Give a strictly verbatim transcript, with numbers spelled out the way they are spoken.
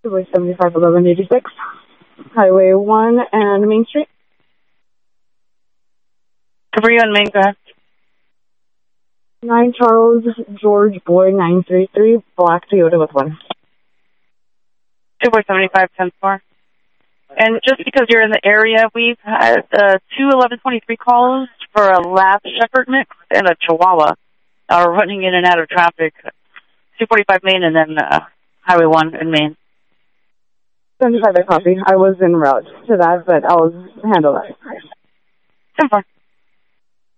Highway seventy-five eleven eighty-six, Highway one and Main Street. Cabrillo and Main, go ahead. nine Charles George Boy nine three three, black Toyota with one. two four seven five ten four. And just because you're in the area, we've had uh, two eleven twenty-three calls for a Lab Shepherd mix and a Chihuahua. Uh, we're running in and out of traffic. two forty-five Main and then uh, Highway one in Main. seventy-five, I copy. I was en route to that, but I'll handle that. ten four.